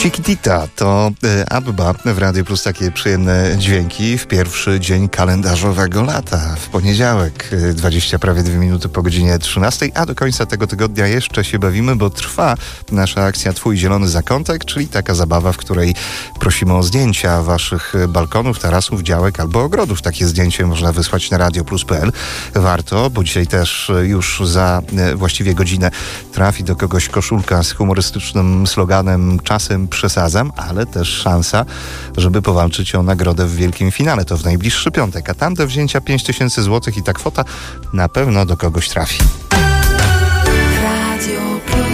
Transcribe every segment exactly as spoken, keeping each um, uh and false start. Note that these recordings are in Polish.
Chiquitita to Abba w Radiu Plus, takie przyjemne dźwięki w pierwszy dzień kalendarzowego lata, w poniedziałek, dwadzieścia prawie dwie minuty po godzinie trzynastej, a do końca tego tygodnia jeszcze się bawimy, bo trwa nasza akcja Twój Zielony Zakątek, czyli taka zabawa, w której prosimy o zdjęcia waszych balkonów, tarasów, działek albo ogrodów. Takie zdjęcie można wysłać na radioplus kropka p l. Warto, bo dzisiaj też już za właściwie godzinę trafi do kogoś koszulka z humorystycznym sloganem "Czasem przesadzam", ale też szansa, żeby powalczyć o nagrodę w wielkim finale. To w najbliższy piątek, a tam do wzięcia pięć tysięcy złotych i ta kwota na pewno do kogoś trafi. Radio Plus.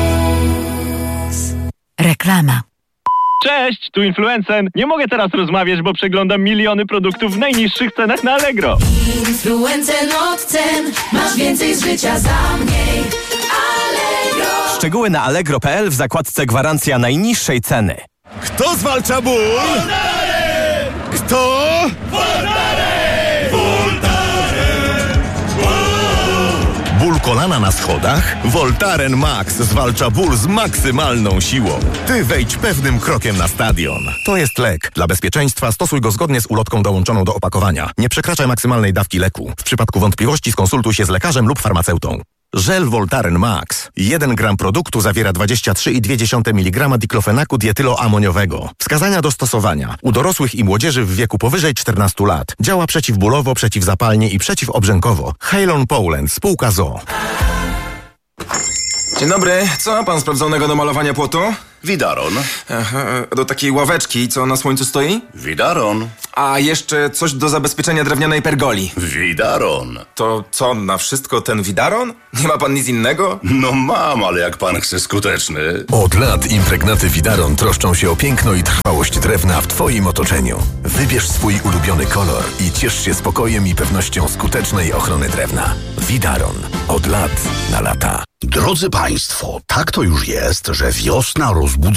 Reklama. Cześć, tu Influencen. Nie mogę teraz rozmawiać, bo przeglądam miliony produktów w najniższych cenach na Allegro. Influencen od cen, masz więcej z życia za mniej. Allegro. Szczegóły na allegro kropka p l w zakładce gwarancja najniższej ceny. Kto zwalcza ból? Voltaren! Kto? Voltaren! Voltaren! Ból kolana na schodach? Voltaren Max zwalcza ból z maksymalną siłą. Ty wejdź pewnym krokiem na stadion. To jest lek. Dla bezpieczeństwa stosuj go zgodnie z ulotką dołączoną do opakowania. Nie przekraczaj maksymalnej dawki leku. W przypadku wątpliwości skonsultuj się z lekarzem lub farmaceutą. Żel Voltaren Max. jeden gram produktu zawiera dwadzieścia trzy i dwie dziesiąte miligrama diklofenaku dietyloamoniowego. Wskazania do stosowania. U dorosłych i młodzieży w wieku powyżej czternastu lat. Działa przeciwbólowo, przeciwzapalnie i przeciwobrzękowo. Halon Poland, spółka z o o. Dzień dobry. Co ma pan sprawdzonego do malowania płotu? Widaron. Aha, do takiej ławeczki, co na słońcu stoi? Widaron. A jeszcze coś do zabezpieczenia drewnianej pergoli. Widaron. To co, na wszystko ten widaron? Nie ma pan nic innego? No mam, ale jak pan chce skuteczny. Od lat impregnaty Widaron troszczą się o piękno i trwałość drewna w Twoim otoczeniu. Wybierz swój ulubiony kolor i ciesz się spokojem i pewnością skutecznej ochrony drewna. Widaron. Od lat na lata. Drodzy Państwo, tak to już jest, że wiosna rozbudza